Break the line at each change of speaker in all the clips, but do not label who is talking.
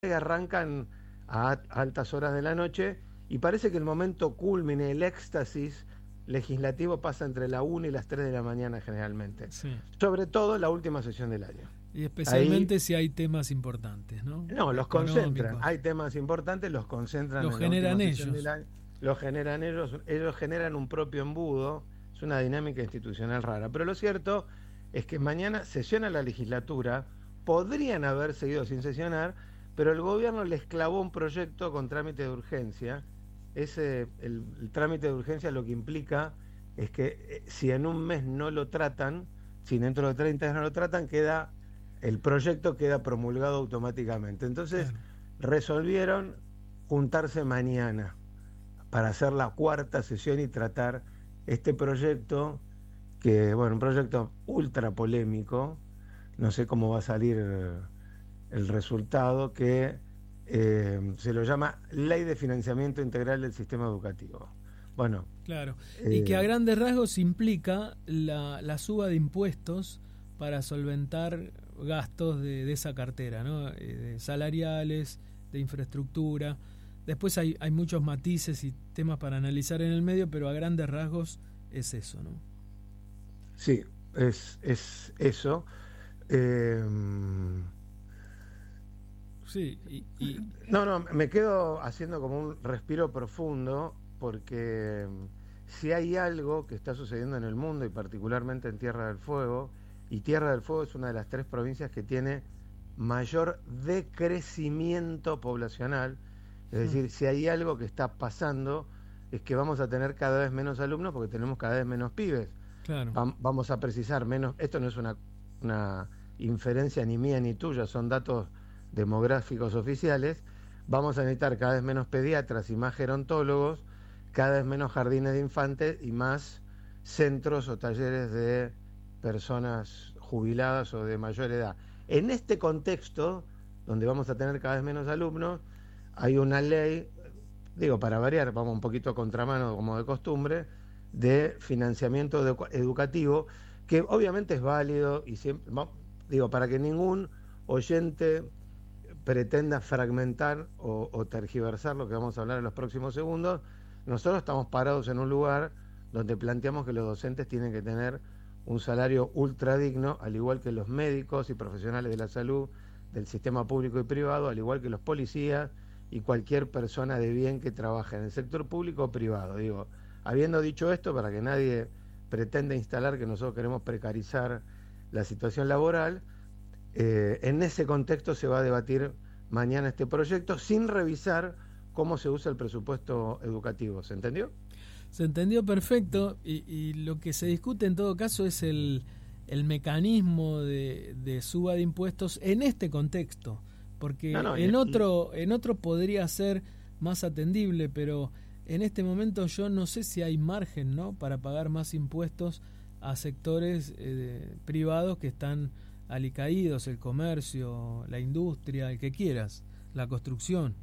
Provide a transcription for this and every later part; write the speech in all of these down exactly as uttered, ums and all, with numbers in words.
arrancan a altas horas de la noche y parece que el momento culmine, el éxtasis legislativo pasa entre la una y las tres de la mañana generalmente.
Sí.
Sobre todo la última sesión del año.
Y especialmente
Ahí,
si hay temas importantes, ¿no?
no, los
Económicos.
concentran. Hay temas importantes, los concentran
Los
en
generan
la última sesión
ellos.
del año. Los generan ellos, ellos generan un propio embudo. Es una dinámica institucional rara. Pero lo cierto es que mañana sesiona la legislatura, podrían haber seguido sin sesionar, pero el gobierno les clavó un proyecto con trámite de urgencia. Ese, el, el trámite de urgencia lo que implica es que eh, si en un mes no lo tratan, si dentro de treinta días no lo tratan, queda el proyecto queda promulgado automáticamente. Entonces
Claro.
resolvieron juntarse mañana para hacer la cuarta sesión y tratar este proyecto, que, bueno, un proyecto ultra polémico, no sé cómo va a salir el resultado, que eh, se lo llama Ley de Financiamiento Integral del Sistema Educativo. Bueno.
Claro,
eh,
y que a grandes rasgos implica la, la suba de impuestos para solventar gastos de, de esa cartera, ¿no? Eh, de salariales, de infraestructura. Después hay, hay muchos matices y temas para analizar en el medio, pero a grandes rasgos es eso, ¿no?
Sí, es, es eso. Eh,
sí, y, y...
No, no, me quedo haciendo como un respiro profundo, porque si hay algo que está sucediendo en el mundo y particularmente en Tierra del Fuego, y Tierra del Fuego es una de las tres provincias que tiene mayor decrecimiento poblacional, es decir, si hay algo que está pasando es que vamos a tener cada vez menos alumnos porque tenemos cada vez menos pibes.
Claro.
Va, vamos a precisar menos, esto no es una, una inferencia ni mía ni tuya, son datos demográficos oficiales. Vamos a necesitar cada vez menos pediatras y más gerontólogos, cada vez menos jardines de infantes y más centros o talleres de personas jubiladas o de mayor edad. En este contexto, donde vamos a tener cada vez menos alumnos, hay una ley, digo, para variar, vamos un poquito a contramano como de costumbre, de financiamiento de, educativo, que obviamente es válido y siempre, digo, para que ningún oyente pretenda fragmentar o, o tergiversar lo que vamos a hablar en los próximos segundos. Nosotros estamos parados en un lugar donde planteamos que los docentes tienen que tener un salario ultra digno, al igual que los médicos y profesionales de la salud del sistema público y privado, al igual que los policías y cualquier persona de bien que trabaje en el sector público o privado. Digo, habiendo dicho esto, para que nadie pretenda instalar que nosotros queremos precarizar la situación laboral, eh, en ese contexto se va a debatir mañana este proyecto sin revisar cómo se usa el presupuesto educativo. ¿Se entendió?
Se entendió perfecto, y, y lo que se discute en todo caso es el, el mecanismo de, de suba de impuestos en este contexto, porque no, no, en, otro, en otro podría ser más atendible, pero en este momento yo no sé si hay margen, ¿no?, para pagar más impuestos a sectores eh, privados que están alicaídos, el comercio, la industria, el que quieras, la construcción.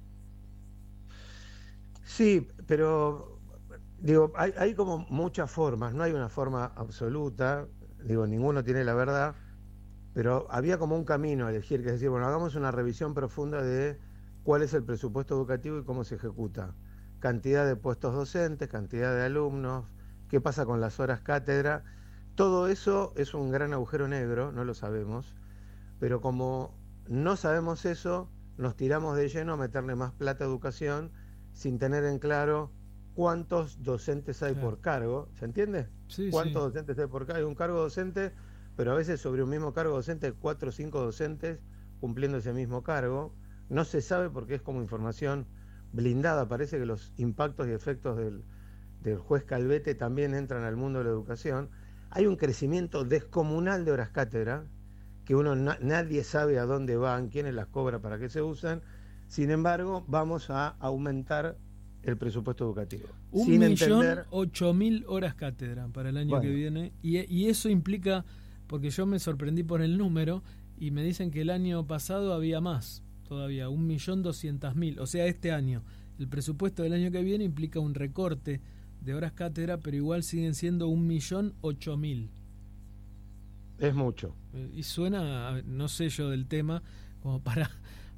Sí, pero digo, hay, hay como muchas formas, no hay una forma absoluta, digo, ninguno tiene la verdad, pero había como un camino a elegir, que es decir, bueno, hagamos una revisión profunda de cuál es el presupuesto educativo y cómo se ejecuta. Cantidad de puestos docentes, cantidad de alumnos, qué pasa con las horas cátedra. Todo eso es un gran agujero negro, no lo sabemos, pero como no sabemos eso, nos tiramos de lleno a meterle más plata a educación sin tener en claro cuántos docentes hay, claro, por cargo. ¿Se entiende?
Sí,
¿Cuántos
sí.
docentes hay por cargo? Hay un cargo docente, pero a veces sobre un mismo cargo docente hay cuatro o cinco docentes cumpliendo ese mismo cargo. No se sabe porque es como información blindada. Parece que los impactos y efectos del, del juez Calvete también entran al mundo de la educación. Hay un crecimiento descomunal de horas cátedra, que uno na, nadie sabe a dónde van, quiénes las cobra, para qué se usan. Sin embargo, vamos a aumentar el presupuesto educativo.
Un
sin
millón
entender...
ocho mil horas cátedra para el año, bueno, que viene. Y, y eso implica, porque yo me sorprendí por el número, y me dicen que el año pasado había más todavía, un millón doscientas mil. O sea, este año, el presupuesto del año que viene implica un recorte de horas cátedra, pero igual siguen siendo un millón ocho mil.
Es mucho.
Y suena, no sé yo del tema, como para,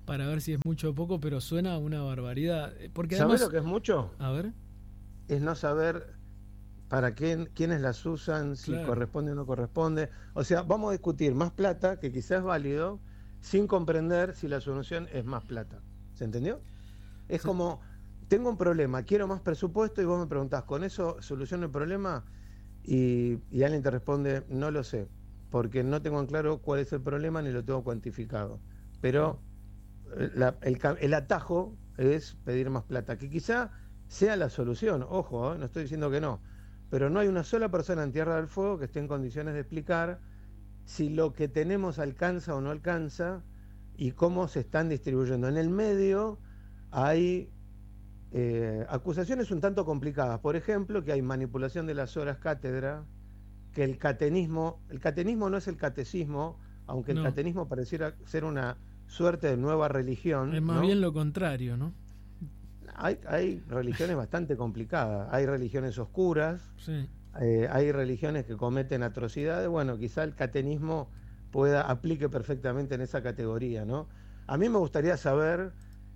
para ver si es mucho o poco, pero suena una barbaridad. Porque
¿Sabés
además,
lo que es mucho?
A ver.
Es no saber para quién, quiénes las usan, si
Claro.
corresponde o no corresponde. O sea, vamos a discutir más plata, que quizás es válido, sin comprender si la solución es más plata. ¿Se entendió? Es sí. Como, tengo un problema, quiero más presupuesto y vos me preguntás, ¿con eso soluciono el problema? Y, y alguien te responde, no lo sé, porque no tengo en claro cuál es el problema ni lo tengo cuantificado. Pero la, el, el atajo es pedir más plata, que quizá sea la solución, ojo, ¿eh? No estoy diciendo que no, pero no hay una sola persona en Tierra del Fuego que esté en condiciones de explicar si lo que tenemos alcanza o no alcanza y cómo se están distribuyendo. En el medio hay eh, acusaciones un tanto complicadas, por ejemplo, que hay manipulación de las horas cátedra, que el catenismo, el catenismo no es el catecismo, aunque no. El catenismo pareciera ser una suerte de nueva religión.
Es más, ¿no?, bien lo contrario, ¿no?
Hay, hay religiones bastante complicadas, hay religiones oscuras,
sí.
eh, hay religiones que cometen atrocidades. Bueno, quizá el catenismo pueda aplique perfectamente en esa categoría, ¿no? A mí me gustaría saber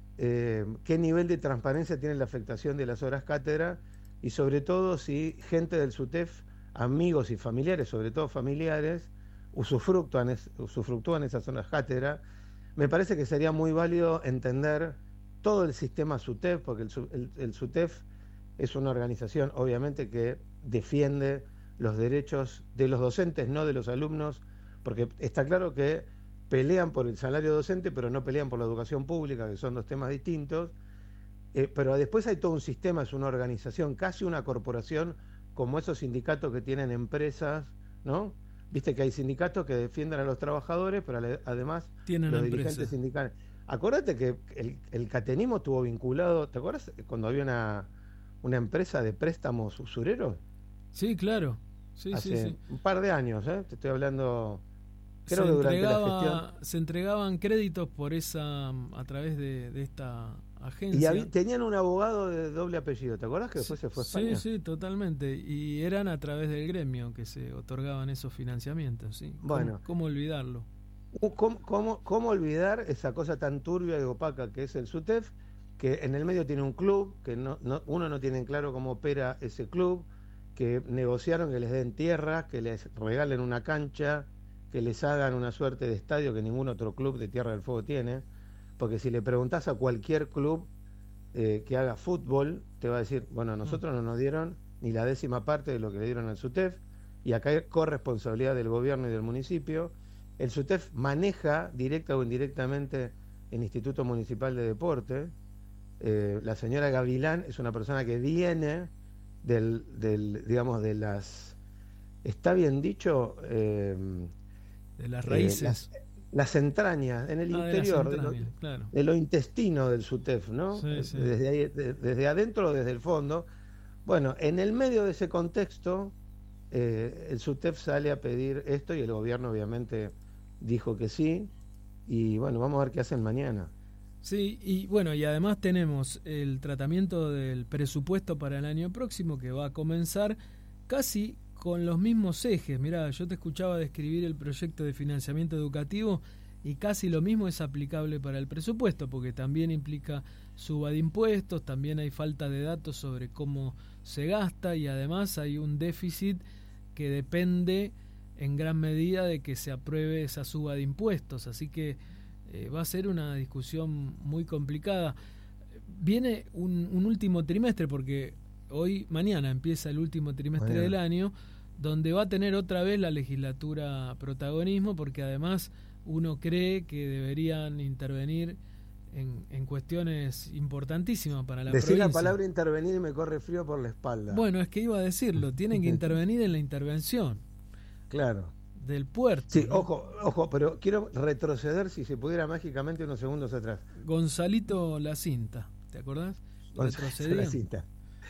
eh, qué nivel de transparencia tiene la afectación de las horas cátedra y sobre todo si gente del SUTEF, amigos y familiares, sobre todo familiares, usufructúan, es, usufructúan esas horas cátedra. Me parece que sería muy válido entender todo el sistema SUTEF, porque el, el, el SUTEF es una organización obviamente que defiende los derechos de los docentes, no de los alumnos, porque está claro que pelean por el salario docente, pero no pelean por la educación pública, que son dos temas distintos, eh, pero después hay todo un sistema, es una organización, casi una corporación, como esos sindicatos que tienen empresas, ¿no? Viste que hay sindicatos que defienden a los trabajadores, pero además
tienen
los
empresa.
dirigentes sindicales. Acordate que el, el catenismo estuvo vinculado, ¿te acuerdas cuando había una, una empresa de préstamos usureros?
Sí, claro. Sí,
Hace
sí, sí.
un par de años, ¿eh? Te estoy hablando, creo
se
que durante
entregaba,
la gestión.
Se entregaban créditos por esa, a través de, de esta agencia.
Y había, tenían un abogado de doble apellido, ¿te acuerdas que después
sí,
se fue a España?
Sí, sí, totalmente. Y eran a través del gremio que se otorgaban esos financiamientos, sí.
Bueno.
¿Cómo, cómo olvidarlo?
¿Cómo, cómo, ¿Cómo olvidar esa cosa tan turbia y opaca que es el SUTEF, que en el medio tiene un club, que no, no, uno no tiene claro cómo opera ese club, que negociaron que les den tierras, que les regalen una cancha, que les hagan una suerte de estadio que ningún otro club de Tierra del Fuego tiene, porque si le preguntás a cualquier club eh, que haga fútbol, te va a decir, bueno, a nosotros no nos dieron ni la décima parte de lo que le dieron al SUTEF, y acá hay corresponsabilidad del gobierno y del municipio. El SUTEF maneja directa o indirectamente el Instituto Municipal de Deporte. Eh, la señora Gavilán es una persona que viene del, del digamos, de las, está bien dicho, eh,
de las raíces,
eh, las, las entrañas, en el ah, interior, de, de, lo, claro. de lo intestino del SUTEF, ¿no?
Sí, sí.
Desde, ahí, de, desde adentro o desde el fondo. Bueno, en el medio de ese contexto, eh, el SUTEF sale a pedir esto y el gobierno obviamente dijo que sí, y bueno, vamos a ver qué hacen mañana.
Sí, y bueno, y además tenemos el tratamiento del presupuesto para el año próximo que va a comenzar casi con los mismos ejes. Mirá, yo te escuchaba describir el proyecto de financiamiento educativo y casi lo mismo es aplicable para el presupuesto, porque también implica suba de impuestos, también hay falta de datos sobre cómo se gasta y además hay un déficit que depende en gran medida de que se apruebe esa suba de impuestos, así que eh, va a ser una discusión muy complicada. Viene un, un último trimestre, porque hoy, mañana empieza el último trimestre mañana. del año, donde va a tener otra vez la legislatura protagonismo, porque además uno cree que deberían intervenir en, en cuestiones importantísimas para la
Decir
provincia.
La palabra intervenir y me corre frío por la espalda.
Bueno, es que iba a decirlo, tienen que intervenir en la intervención.
Claro.
Del puerto.
Sí,
¿no?
ojo, ojo, pero quiero retroceder si se pudiera mágicamente unos segundos atrás.
Gonzalito La Cinta, ¿te acordás?
Gonzalito La Cinta.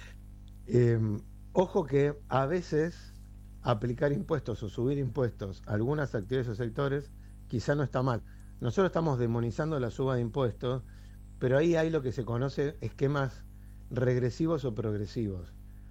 Eh, ojo que a veces aplicar impuestos o subir impuestos a algunas actividades o sectores quizá no está mal. Nosotros estamos demonizando la suba de impuestos, pero ahí hay lo que se conoce esquemas regresivos o progresivos.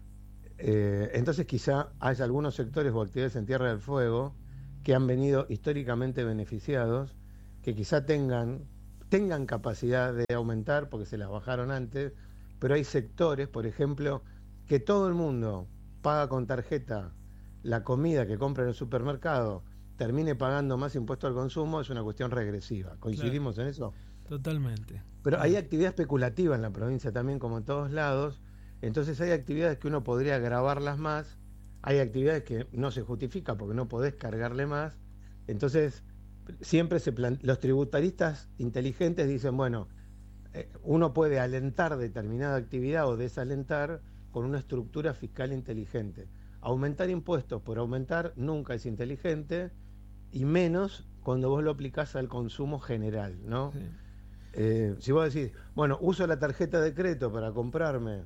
Eh, entonces quizá haya algunos sectores o actividades en Tierra del Fuego que han venido históricamente beneficiados, que quizá tengan tengan capacidad de aumentar, porque se las bajaron antes, pero hay sectores, por ejemplo, que todo el mundo paga con tarjeta la comida que compra en el supermercado, termine pagando más impuesto al consumo, es una cuestión regresiva. ¿Coincidimos claro. en eso?
Totalmente.
Pero hay actividad especulativa en la provincia también, como en todos lados, entonces hay actividades que uno podría gravarlas más, hay actividades que no se justifica porque no podés cargarle más, entonces siempre se plan... los tributaristas inteligentes dicen, bueno, eh, uno puede alentar determinada actividad o desalentar con una estructura fiscal inteligente. Aumentar impuestos por aumentar nunca es inteligente, y menos cuando vos lo aplicás al consumo general, ¿no? Sí. Eh, si vos decís, bueno, uso la tarjeta de crédito para comprarme,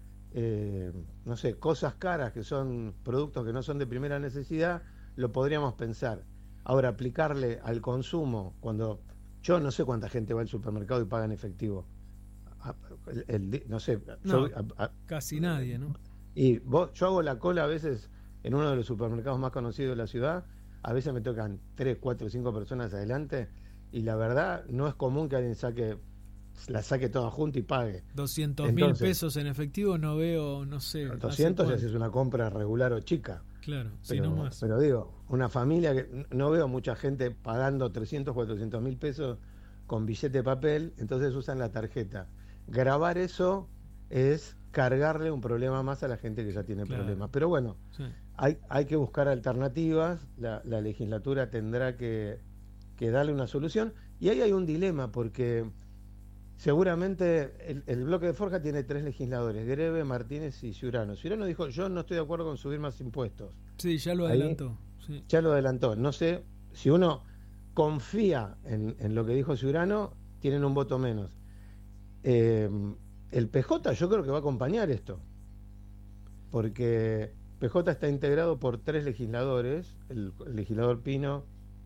eh, no sé, cosas caras que son productos que no son de primera necesidad, lo podríamos pensar. Ahora, aplicarle al consumo, cuando yo no sé cuánta gente va al supermercado y paga en efectivo. El, el, no sé,
no,
yo, a, a,
casi nadie, ¿no?
Y vos, yo hago la cola a veces en uno de los supermercados más conocidos de la ciudad, a veces me tocan tres, cuatro, cinco personas adelante, y la verdad no es común que alguien saque, la saque toda junta y pague.
doscientos mil pesos en efectivo no veo, no sé.
doscientos si haces una compra regular o chica.
Claro,
pero,
sí, no más.
Pero digo, una familia que no veo mucha gente pagando trescientos, cuatrocientos mil pesos con billete de papel, entonces usan la tarjeta. Grabar eso es cargarle un problema más a la gente que ya tiene claro. problemas. Pero bueno, sí. hay, hay que buscar alternativas, la, la legislatura tendrá que, que darle una solución, y ahí hay un dilema, porque seguramente el, el bloque de Forja tiene tres legisladores, Greve, Martínez y Ciurano. Ciurano dijo, yo no estoy de acuerdo con subir más impuestos.
Sí, ya lo adelantó.
Ahí,
sí.
Ya lo adelantó. No sé, si uno confía en, en lo que dijo Ciurano, tienen un voto menos. Eh, el P J yo creo que va a acompañar esto, porque P J está integrado por tres legisladores, el, el legislador Pino,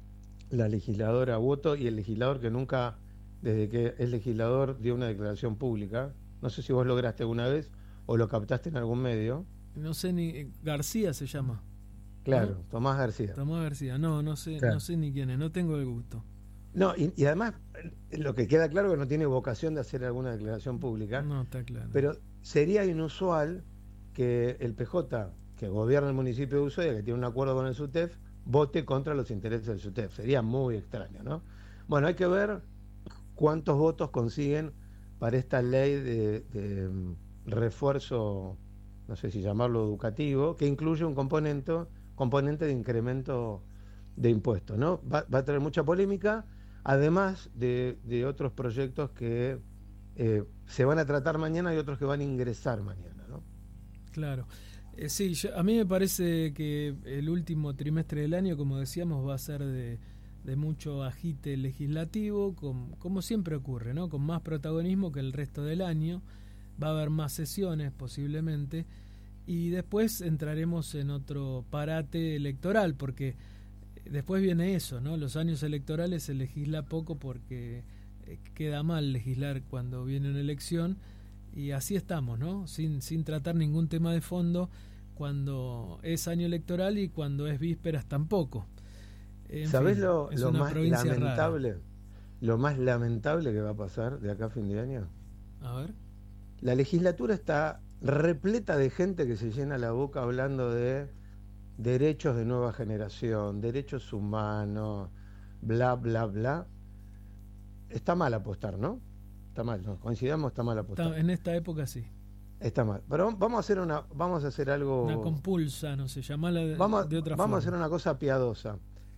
la legisladora Boto y el legislador que nunca, desde que es legislador, dio una declaración pública. No sé si vos lograste alguna vez o lo captaste en algún medio.
No sé ni... García se llama.
Claro,
¿no?
Tomás García.
Tomás García, no, no sé, claro. no sé ni quién es, no tengo el gusto.
No, y, y además lo que queda claro es que no tiene vocación de hacer alguna declaración pública.
No, está claro.
Pero sería inusual que el P J, que gobierna el municipio de Ushuaia, que tiene un acuerdo con el SUTEF, vote contra los intereses del SUTEF. Sería muy extraño, ¿no? Bueno, hay que ver cuántos votos consiguen para esta ley de, de refuerzo, no sé si llamarlo educativo, que incluye un componente, componente de incremento de impuestos, ¿no? Va, va a tener mucha polémica, además de, de otros proyectos que eh, se van a tratar mañana y otros que van a ingresar mañana, ¿no?
Claro. Eh, sí, yo, a mí me parece que el último trimestre del año, como decíamos, va a ser de, de mucho agite legislativo, con, como siempre ocurre, ¿no? Con más protagonismo que el resto del año. Va a haber más sesiones posiblemente, y después entraremos en otro parate electoral, porque después viene eso, ¿no? Los años electorales se legisla poco porque eh, queda mal legislar cuando viene una elección, y así estamos, ¿no? Sin, sin tratar ningún tema de fondo cuando es año electoral y cuando es vísperas tampoco. En
¿Sabés
fin,
lo,
es
lo
una
más
provincia
lamentable?
rara.
Lo más lamentable que va a pasar de acá a fin de año.
A ver.
La legislatura está repleta de gente que se llena la boca hablando de derechos de nueva generación, derechos humanos, bla, bla, bla. Está mal apostar, ¿no? Está mal, ¿no? Coincidamos, está mal apostar.
Está, en esta época sí.
Está mal. Pero vamos a hacer una, vamos a hacer algo.
Una compulsa, no sé, llamarla de,
vamos,
de otra
vamos
forma.
a hacer una cosa piadosa.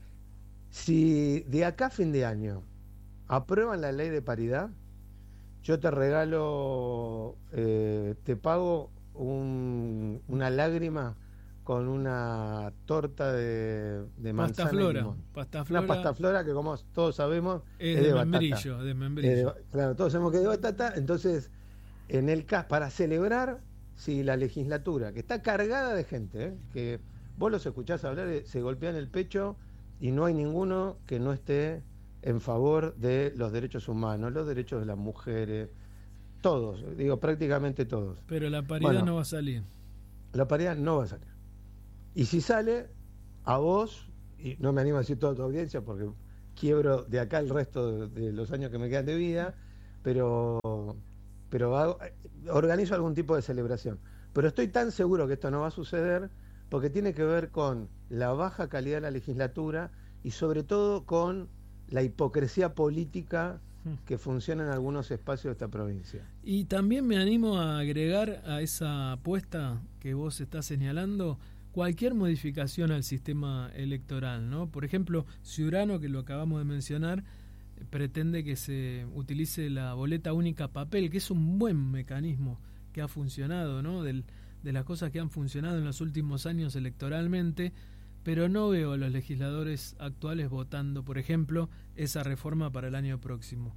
Si de acá a fin de año aprueban la ley de paridad, yo te regalo, eh, te pago un, una lágrima con una torta de, de manzana
pasta flora,
y limón.
Pasta flora.
Una pasta flora que, como todos sabemos,
es,
es de,
de
batata.
membrillo, de membrillo.
Eh, claro, todos sabemos que es de batata. Entonces, en el caso, para celebrar, si la legislatura, que está cargada de gente, ¿eh? que vos los escuchás hablar, se golpean el pecho y no hay ninguno que no esté en favor de los derechos humanos, los derechos de las mujeres, todos, digo prácticamente todos.
Pero la paridad bueno, no va a salir.
La paridad no va a salir. Y si sale, a vos, y no me animo a decir toda tu audiencia porque quiebro de acá el resto de, de los años que me quedan de vida, pero, pero hago, organizo algún tipo de celebración. Pero estoy tan seguro que esto no va a suceder porque tiene que ver con la baja calidad de la legislatura y sobre todo con la hipocresía política que funciona en algunos espacios de esta provincia.
Y también me animo a agregar a esa apuesta que vos estás señalando cualquier modificación al sistema electoral, ¿no? Por ejemplo, Ciurano, que lo acabamos de mencionar, pretende que se utilice la boleta única papel, que es un buen mecanismo que ha funcionado, ¿no? Del, de las cosas que han funcionado en los últimos años electoralmente, pero no veo a los legisladores actuales votando, por ejemplo, esa reforma para el año próximo.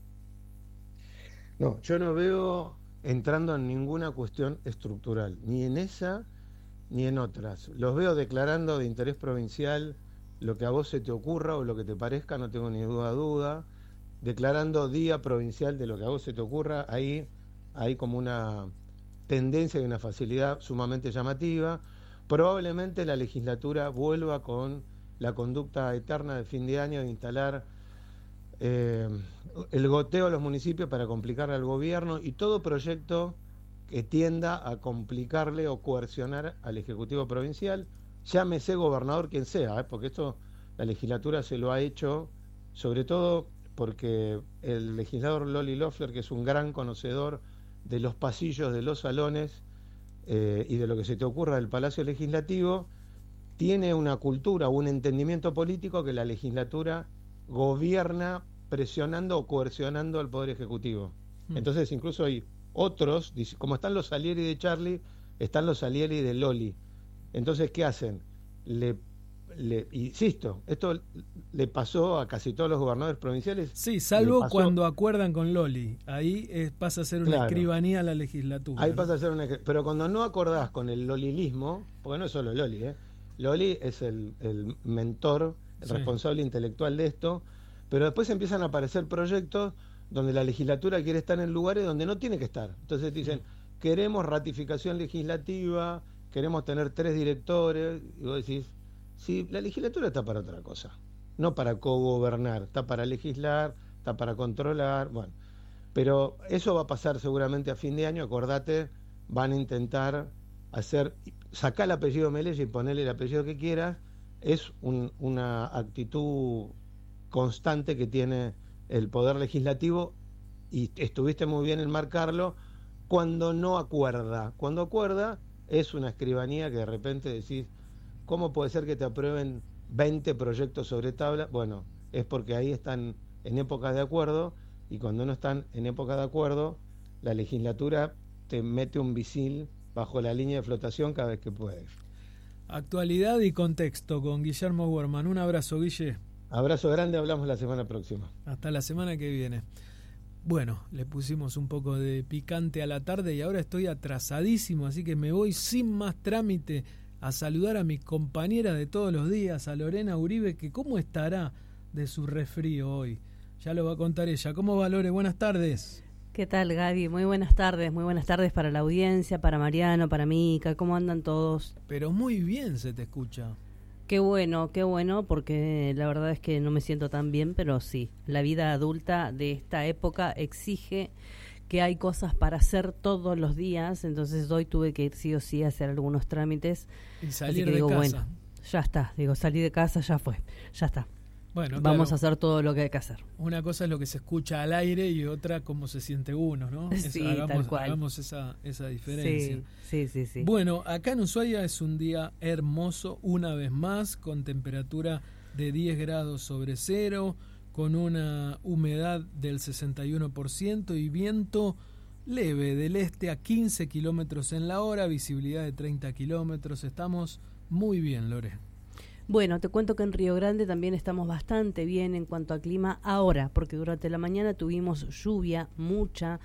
No, yo no veo entrando en ninguna cuestión estructural, ni en esa ni en otras. Los veo declarando de interés provincial lo que a vos se te ocurra o lo que te parezca, no tengo ni duda duda, declarando día provincial de lo que a vos se te ocurra, ahí hay como una tendencia y una facilidad sumamente llamativa. Probablemente la legislatura vuelva con la conducta eterna de fin de año de instalar eh, el goteo a los municipios para complicarle al gobierno y todo proyecto que tienda a complicarle o coercionar al Ejecutivo Provincial, llámese gobernador quien sea, ¿eh? Porque esto la legislatura se lo ha hecho, sobre todo porque el legislador Loli Loeffler, que es un gran conocedor de los pasillos, de los salones eh, y de lo que se te ocurra del Palacio Legislativo, tiene una cultura, un entendimiento político que la legislatura gobierna presionando o coercionando al Poder Ejecutivo. Mm. Entonces incluso hay otros, como están los Salieri de Charlie, están los Salieri de Loli. Entonces, ¿qué hacen? Le, le insisto, esto le pasó a casi todos los gobernadores provinciales.
Sí, salvo cuando acuerdan con Loli. Ahí es, pasa a ser una claro. escribanía a la legislatura.
Ahí
¿no?
pasa a ser una... Pero cuando no acordás con el lolilismo, porque no es solo Loli, ¿eh? Loli es el, el mentor, el sí. responsable intelectual de esto, pero después empiezan a aparecer proyectos donde la legislatura quiere estar en lugares donde no tiene que estar. Entonces dicen, queremos ratificación legislativa, queremos tener tres directores, y vos decís, sí, la legislatura está para otra cosa, no para cogobernar, está para legislar, está para controlar, bueno, pero eso va a pasar seguramente a fin de año, acordate, van a intentar hacer, sacar el apellido Melés y ponerle el apellido que quieras, es un, una actitud constante que tiene el Poder Legislativo, y estuviste muy bien en marcarlo, cuando no acuerda. Cuando acuerda es una escribanía que de repente decís, ¿cómo puede ser que te aprueben veinte proyectos sobre tabla? Bueno, es porque ahí están en época de acuerdo, y cuando no están en época de acuerdo, la legislatura te mete un misil bajo la línea de flotación cada vez que puede.
Actualidad y contexto con Guillermo Werman. Un abrazo, Guille.
Abrazo grande, hablamos la semana próxima.
Hasta la semana que viene. Bueno, le pusimos un poco de picante a la tarde y ahora estoy atrasadísimo, así que me voy sin más trámite a saludar a mi compañera de todos los días, a Lorena Uribe, que cómo estará de su resfrío hoy. Ya lo va a contar ella. ¿Cómo va, Lore? Buenas tardes.
¿Qué tal, Gaby? Muy buenas tardes, muy buenas tardes para la audiencia, para Mariano, para Mica. ¿Cómo andan todos?
Pero muy bien se te escucha.
Qué bueno, qué bueno, porque la verdad es que no me siento tan bien, pero sí, la vida adulta de esta época exige que hay cosas para hacer todos los días, entonces hoy tuve que ir sí o sí a hacer algunos trámites.
Y salir
que
de
digo,
casa.
Bueno, ya está, digo, salí de casa, ya fue, ya está.
Bueno,
vamos
claro,
a hacer todo lo que hay que hacer.
Una cosa es lo que se escucha al aire y otra cómo se siente uno, ¿no?
Sí,
Eso, hagamos,
tal cual.
Hagamos esa, esa diferencia.
Sí, sí, sí, sí.
Bueno, acá en Ushuaia es un día hermoso, una vez más, con temperatura de diez grados sobre cero, con una humedad del sesenta y uno por ciento y viento leve del este a quince kilómetros en la hora, visibilidad de treinta kilómetros. Estamos muy bien, Lore.
Bueno, te cuento que en Río Grande también estamos bastante bien en cuanto a clima ahora, porque durante la mañana tuvimos lluvia, mucha,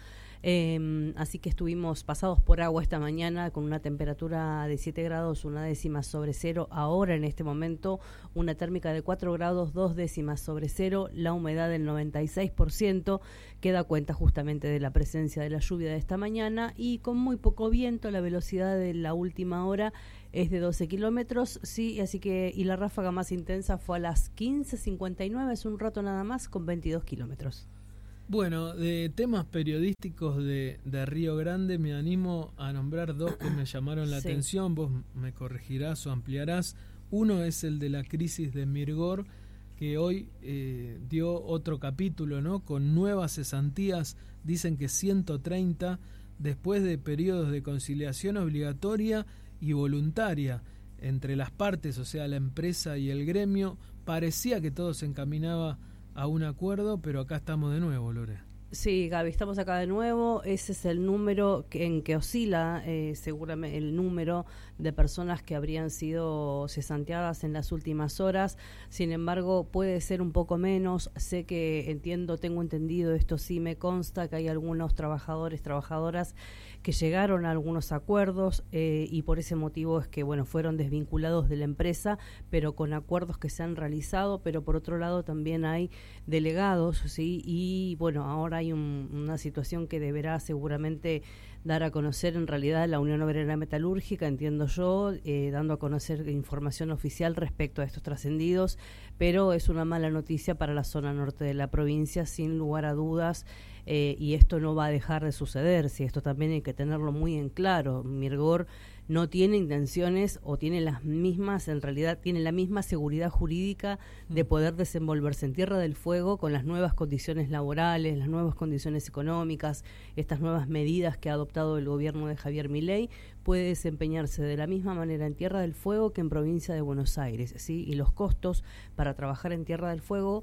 Eh, así que estuvimos pasados por agua esta mañana con una temperatura de siete grados, una décima sobre cero. Ahora en este momento una térmica de cuatro grados, dos décimas sobre cero, la humedad del noventa y seis por ciento, que da cuenta justamente de la presencia de la lluvia de esta mañana, y con muy poco viento. La velocidad de la última hora es de doce kilómetros, sí, así que, y la ráfaga más intensa fue a las quince cincuenta y nueve, es un rato nada más, con veintidós kilómetros.
Bueno, de temas periodísticos de, de Río Grande me animo a nombrar dos que me llamaron la sí. atención, vos me corregirás o ampliarás. Uno es el de la crisis de Mirgor, que hoy eh, dio otro capítulo, ¿no? Con nuevas cesantías, dicen que ciento treinta, después de periodos de conciliación obligatoria y voluntaria entre las partes, o sea, la empresa y el gremio. Parecía que todo se encaminaba a un acuerdo, pero acá estamos de nuevo, Lore.
Sí, Gaby, estamos acá de nuevo. Ese es el número que, en que oscila eh, seguramente el número de personas que habrían sido cesanteadas en las últimas horas. Sin embargo, puede ser un poco menos. Sé que entiendo, tengo entendido, esto sí me consta, que hay algunos trabajadores, trabajadoras que llegaron a algunos acuerdos eh, y por ese motivo es que, bueno, fueron desvinculados de la empresa, pero con acuerdos que se han realizado. Pero por otro lado también hay delegados, ¿sí? Y bueno, ahora hay un, una situación que deberá seguramente dar a conocer en realidad la Unión Obrera Metalúrgica, entiendo yo, eh, dando a conocer información oficial respecto a estos trascendidos, pero es una mala noticia para la zona norte de la provincia, sin lugar a dudas. Eh, y esto no va a dejar de suceder, si esto también hay que tenerlo muy en claro. Mirgor no tiene intenciones, o tiene las mismas, en realidad tiene la misma seguridad jurídica de poder desenvolverse en Tierra del Fuego con las nuevas condiciones laborales, las nuevas condiciones económicas, estas nuevas medidas que ha adoptado el gobierno de Javier Milei. Puede desempeñarse de la misma manera en Tierra del Fuego que en provincia de Buenos Aires, ¿sí? Y los costos para trabajar en Tierra del Fuego,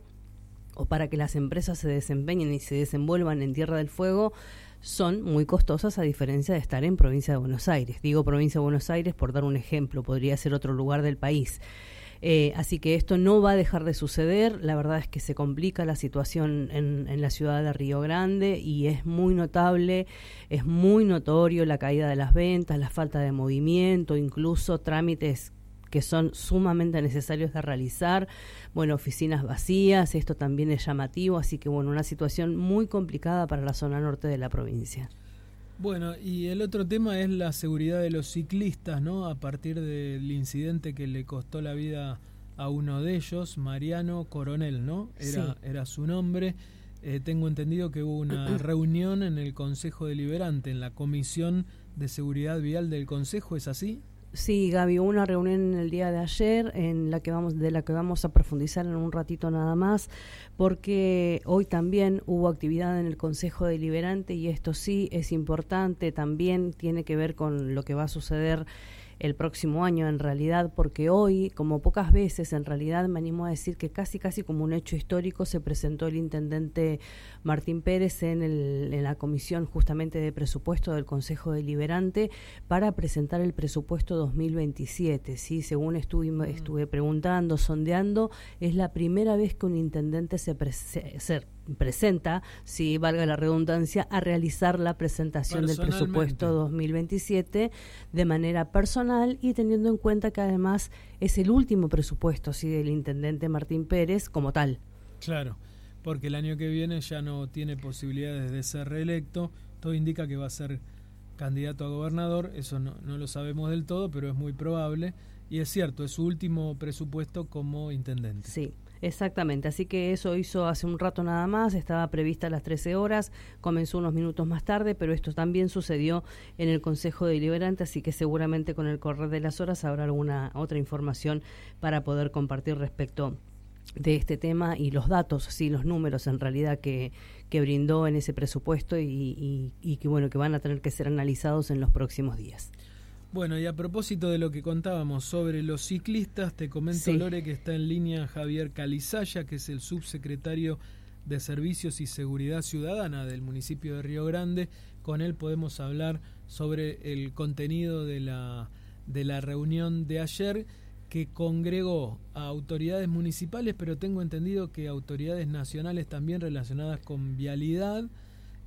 o para que las empresas se desempeñen y se desenvuelvan en Tierra del Fuego, son muy costosas, a diferencia de estar en provincia de Buenos Aires. Digo provincia de Buenos Aires por dar un ejemplo, podría ser otro lugar del país. Eh, así que esto no va a dejar de suceder. La verdad es que se complica la situación en, en la ciudad de Río Grande, y es muy notable, es muy notorio la caída de las ventas, la falta de movimiento, incluso trámites que son sumamente necesarios de realizar, bueno, oficinas vacías. Esto también es llamativo, así que bueno, una situación muy complicada para la zona norte de la provincia.
Bueno, y el otro tema es la seguridad de los ciclistas, ¿no? A partir del incidente que le costó la vida a uno de ellos, Mariano Coronel, ¿no? Era, sí. era su nombre. Eh, tengo entendido que hubo una reunión en el Consejo Deliberante, en la Comisión de Seguridad Vial del Consejo, ¿es así?
Sí, Gaby, hubo una reunión el día de ayer en la que vamos, de la que vamos a profundizar en un ratito nada más, porque hoy también hubo actividad en el Consejo Deliberante, y esto sí es importante, también tiene que ver con lo que va a suceder el próximo año en realidad, porque hoy, como pocas veces, en realidad me animo a decir que casi casi como un hecho histórico, se presentó el intendente Martín Pérez en, el, en la comisión justamente de presupuesto del Consejo Deliberante para presentar el presupuesto dos mil veintisiete, ¿sí? Según estuve, mm. estuve preguntando, sondeando, es la primera vez que un intendente se, pre se, se presenta, si valga la redundancia, a realizar la presentación del presupuesto dos mil veintisiete de manera personal, y teniendo en cuenta que además es el último presupuesto, sí, del intendente Martín Pérez como tal.
Claro, porque el año que viene ya no tiene posibilidades de ser reelecto. Todo indica que va a ser candidato a gobernador, eso no, no lo sabemos del todo, pero es muy probable, y es cierto, es su último presupuesto como intendente.
Sí. Exactamente, así que eso hizo hace un rato nada más, estaba prevista a las trece horas, comenzó unos minutos más tarde, pero esto también sucedió en el Consejo Deliberante, así que seguramente con el correr de las horas habrá alguna otra información para poder compartir respecto de este tema y los datos, sí, los números en realidad que, que brindó en ese presupuesto, y, y, y que bueno, que van a tener que ser analizados en los próximos días.
Bueno, y a propósito de lo que contábamos sobre los ciclistas, te comento, sí. Lore, que está en línea Javier Calizaya, que es el subsecretario de Servicios y Seguridad Ciudadana del municipio de Río Grande. Con él podemos hablar sobre el contenido de la, de la reunión de ayer, que congregó a autoridades municipales, pero tengo entendido que autoridades nacionales también relacionadas con vialidad,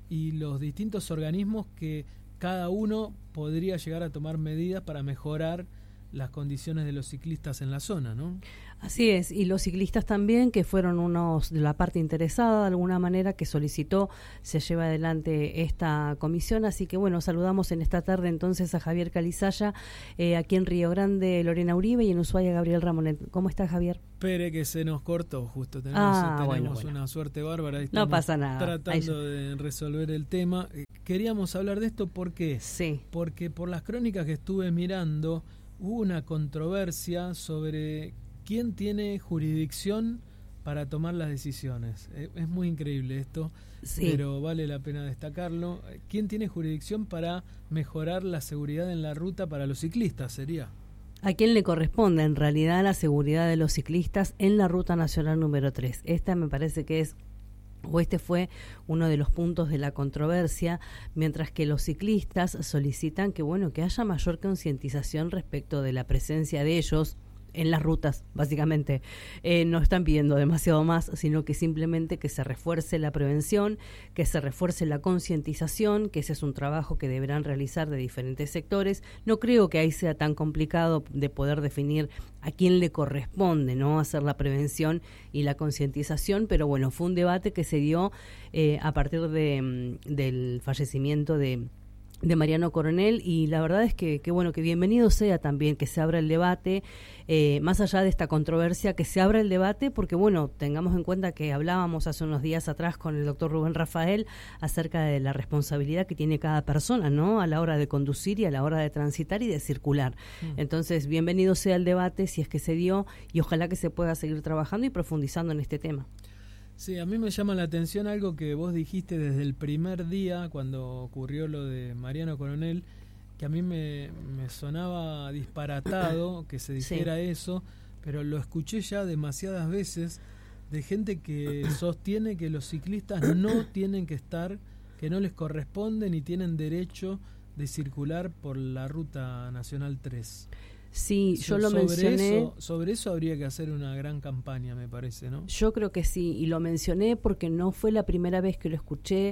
y los distintos organismos que cada uno podría llegar a tomar medidas para mejorar las condiciones de los ciclistas en la zona, ¿no?
Así es, y los ciclistas también, que fueron unos de la parte interesada de alguna manera, que solicitó se lleve adelante esta comisión. Así que bueno, saludamos en esta tarde entonces a Javier Calizaya, eh, aquí en Río Grande Lorena Uribe y en Ushuaia Gabriel Ramonet. ¿Cómo está, Javier?
Espere que se nos cortó justo, tenemos,
ah,
tenemos
bueno, bueno.
una suerte bárbara.
No pasa nada.
Tratando de resolver el tema. Queríamos hablar de esto, ¿por qué?
Sí.
Porque por las crónicas que estuve mirando, hubo una controversia sobre quién tiene jurisdicción para tomar las decisiones. Es muy increíble esto, sí, pero vale la pena destacarlo. ¿Quién tiene jurisdicción para mejorar la seguridad en la ruta para los ciclistas? Sería.
¿A quién le corresponde en realidad la seguridad de los ciclistas en la Ruta Nacional número tres? Esta me parece que es, o este fue uno de los puntos de la controversia, mientras que los ciclistas solicitan que, bueno, que haya mayor concientización respecto de la presencia de ellos en las rutas, básicamente. Eh, no están pidiendo demasiado más, sino que simplemente que se refuerce la prevención, que se refuerce la concientización, que ese es un trabajo que deberán realizar de diferentes sectores. No creo que ahí sea tan complicado de poder definir a quién le corresponde, ¿no?, hacer la prevención y la concientización, pero bueno, fue un debate que se dio eh, a partir de, del fallecimiento de de Mariano Coronel, y la verdad es que, que bueno, que bienvenido sea también que se abra el debate, eh, más allá de esta controversia, que se abra el debate, porque bueno, tengamos en cuenta que hablábamos hace unos días atrás con el doctor Rubén Rafael acerca de la responsabilidad que tiene cada persona, ¿no?, a la hora de conducir y a la hora de transitar y de circular. Mm. Entonces, bienvenido sea el debate, si es que se dio, y ojalá que se pueda seguir trabajando y profundizando en este tema.
Sí, a mí me llama la atención algo que vos dijiste desde el primer día, cuando ocurrió lo de Mariano Coronel, que a mí me, me sonaba disparatado que se dijera sí. eso, pero lo escuché ya demasiadas veces de gente que sostiene que los ciclistas no tienen que estar, que no les corresponde ni tienen derecho de circular por la Ruta Nacional tres.
Sí, yo lo
sobre
mencioné.
Eso, sobre eso habría que hacer una gran campaña, me parece, ¿no?
Yo creo que sí, y lo mencioné porque no fue la primera vez que lo escuché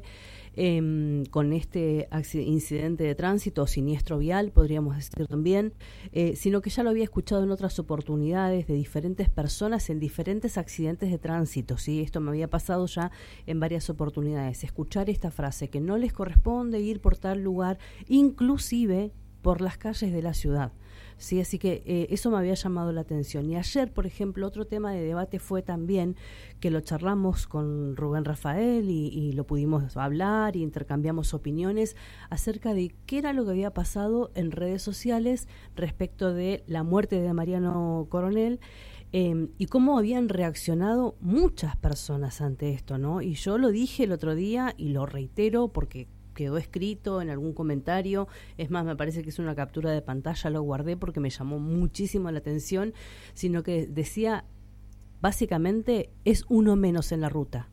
eh, con este incidente de tránsito o siniestro vial, podríamos decir también, eh, sino que ya lo había escuchado en otras oportunidades de diferentes personas en diferentes accidentes de tránsito, ¿sí? Esto me había pasado ya en varias oportunidades. Escuchar esta frase, que no les corresponde ir por tal lugar, inclusive por las calles de la ciudad. Sí, así que eh, eso me había llamado la atención. Y ayer, por ejemplo, otro tema de debate fue también que lo charlamos con Rubén Rafael y, y lo pudimos hablar y intercambiamos opiniones acerca de qué era lo que había pasado en redes sociales respecto de la muerte de Mariano Coronel eh, y cómo habían reaccionado muchas personas ante esto, ¿no? Y yo lo dije el otro día y lo reitero porque quedó escrito en algún comentario, es más, me parece que es una captura de pantalla, lo guardé porque me llamó muchísimo la atención, sino que decía, básicamente, es uno menos en la ruta.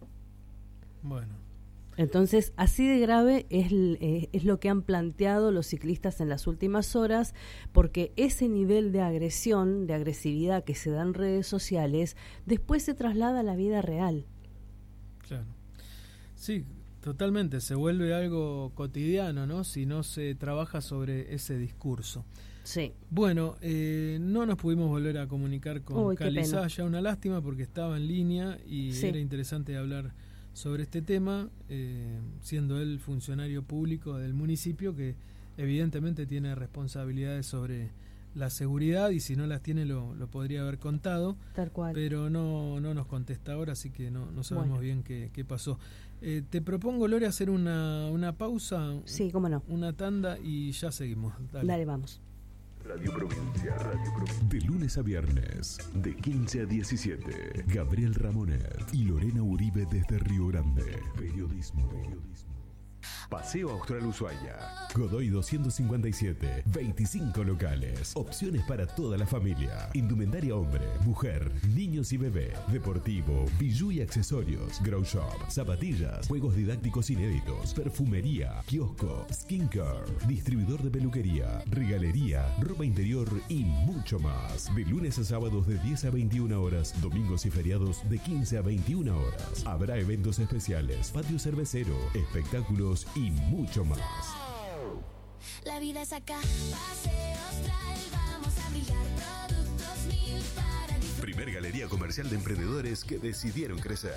Bueno.
Entonces, así de grave es, eh, es lo que han planteado los ciclistas en las últimas horas, porque ese nivel de agresión, de agresividad que se da en redes sociales, después se traslada a la vida real.
Claro. Sí, totalmente, se vuelve algo cotidiano, ¿no?, si no se trabaja sobre ese discurso.
Sí.
Bueno, eh, no nos pudimos volver a comunicar con Uy, Calizaya, una lástima porque estaba en línea y sí. era interesante hablar sobre este tema, eh, siendo él funcionario público del municipio que evidentemente tiene responsabilidades sobre la seguridad y si no las tiene lo, lo podría haber contado.
Tal cual.
Pero no, no nos contesta ahora, así que no, no sabemos bueno. bien qué, qué pasó. Eh, te propongo, Lore, hacer una, una pausa,
sí, cómo no.
una tanda y ya seguimos. Dale,
Dale vamos.
Radio Provincia, Radio Provincia. De lunes a viernes, de quince a diecisiete. Gabriel Ramonet y Lorena Uribe desde Río Grande. Periodismo. Periodismo. Paseo Austral Ushuaia. Godoy doscientos cincuenta y siete. veinticinco locales. Opciones para toda la familia. Indumentaria hombre, mujer, niños y bebé. Deportivo, bijú y accesorios. Grow shop, zapatillas, juegos didácticos inéditos. Perfumería, kiosco, skincare. Distribuidor de peluquería, regalería, ropa interior y mucho más. De lunes a sábados de diez a veintiuna horas. Domingos y feriados de quince a veintiuna horas. Habrá eventos especiales, patio cervecero, espectáculos premios y mucho más.
La vida es acá, Paseo Austral, vamos a brillar, productos mil para disfrutar.
Primer galería comercial de emprendedores que decidieron crecer.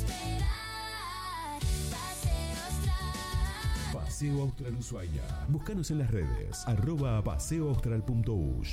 Paseo Austral Ushuaia. Búscanos en las redes, arroba paseoaustral punto ush.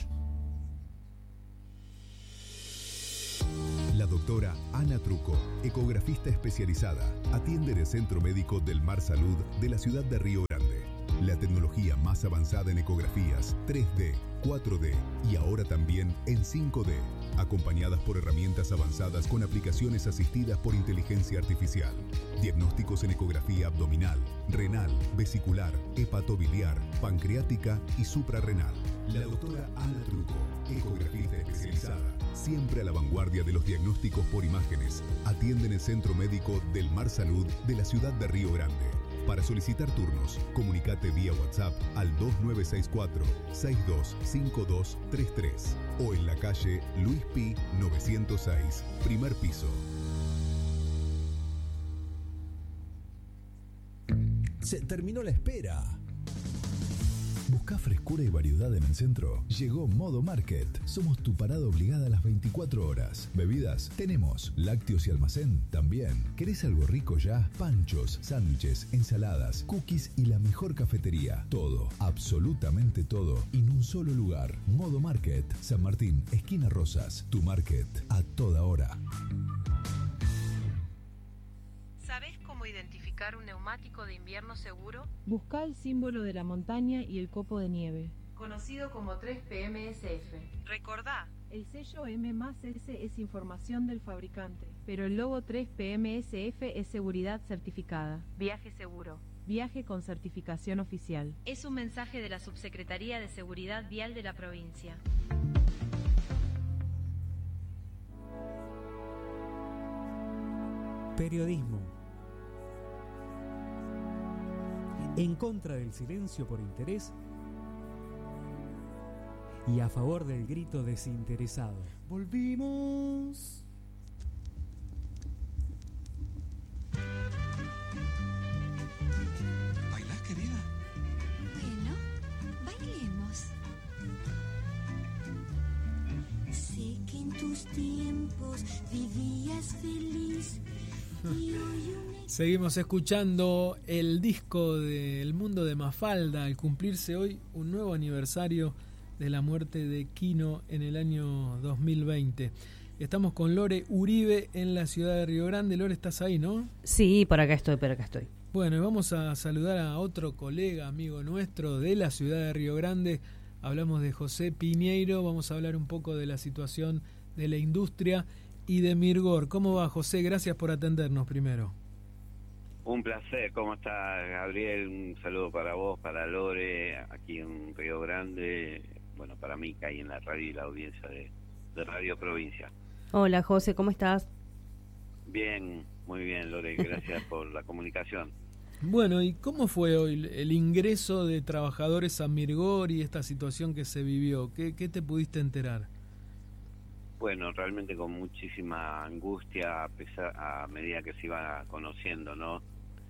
La doctora Ana Truco, ecografista especializada, atiende en el Centro Médico del Mar Salud de la ciudad de Río Grande. La tecnología más avanzada en ecografías tres D, cuatro D y ahora también en cinco D, acompañadas por herramientas avanzadas con aplicaciones asistidas por inteligencia artificial. Diagnósticos en ecografía abdominal, renal, vesicular, hepatobiliar, pancreática y suprarrenal. La doctora Ana Truco, ecografista especializada, siempre a la vanguardia de los diagnósticos por imágenes, atiende en el Centro Médico del Mar Salud de la ciudad de Río Grande. Para solicitar turnos, comunicate vía WhatsApp al dos nueve seis cuatro, seis dos cinco dos tres tres o en la calle Luis Pi novecientos seis, primer piso. Se terminó la espera. ¿Buscás frescura y variedad en el centro? Llegó Modo Market. Somos tu parada obligada a las veinticuatro horas. Bebidas, tenemos. Lácteos y almacén, también. ¿Querés algo rico ya? Panchos, sándwiches, ensaladas, cookies y la mejor cafetería. Todo, absolutamente todo, en un solo lugar. Modo Market. San Martín, esquina Rosas. Tu market, a toda hora.
¿Sabés cómo identificar un neumático de invierno seguro?
Busca el símbolo de la montaña y el copo de nieve.
Conocido como tres P M S F. Recordá.
El sello M más S es información del fabricante, pero el logo tres P M S F es seguridad certificada.
Viaje seguro.
Viaje con certificación oficial.
Es un mensaje de la Subsecretaría de Seguridad Vial de la provincia.
Periodismo. En contra del silencio por interés y a favor del grito desinteresado. Volvimos.
¿Bailás, querida?
Bueno, bailemos. Sé que en tus tiempos vivías feliz.
Seguimos escuchando el disco del mundo de Mafalda al cumplirse hoy un nuevo aniversario de la muerte de Quino en el año dos mil veinte. Estamos con Lore Uribe en la ciudad de Río Grande. Lore, ¿estás ahí, no?
Sí, por acá estoy, por acá estoy.
Bueno, y vamos a saludar a otro colega, amigo nuestro de la ciudad de Río Grande. Hablamos de José Piñeiro, vamos a hablar un poco de la situación de la industria y de Mirgor. ¿Cómo va, José? Gracias por atendernos primero.
Un placer. ¿Cómo estás, Gabriel? Un saludo para vos, para Lore, aquí en Río Grande, bueno, para mí que hay en la radio y la audiencia de, de Radio Provincia.
Hola, José, ¿cómo estás?
Bien, muy bien, Lore, gracias por la comunicación.
Bueno, ¿y cómo fue hoy el ingreso de trabajadores a Mirgor y esta situación que se vivió? ¿Qué, qué te pudiste enterar?
Bueno, realmente con muchísima angustia a, pesar, a medida que se iba conociendo, ¿no?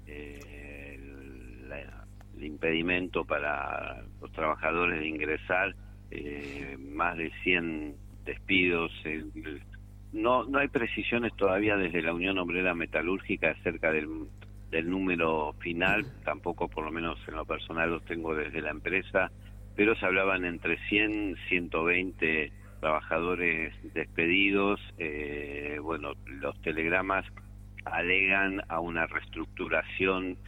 Eh, el, la, el impedimento para los trabajadores de ingresar, eh, más de cien despidos. Eh, no, no hay precisiones todavía desde la Unión Obrera Metalúrgica acerca del, del número final, tampoco por lo menos en lo personal los tengo desde la empresa, pero se hablaban entre cien, ciento veinte trabajadores despedidos. Eh, bueno, los telegramas alegan a una reestructuración